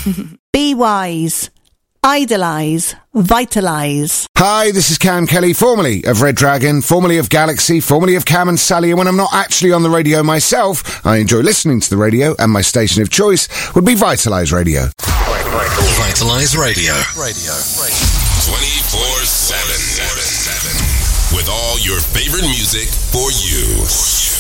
Be wise. Idolise, vitalise. Hi, this is Cam Kelly, formerly of Red Dragon, formerly of Galaxy, formerly of Cam and Sally, and when I'm not actually on the radio myself, I enjoy listening to the radio, and my station of choice would be Vitalise Radio. Vitalise Radio. 24/7. With all your favorite music for you.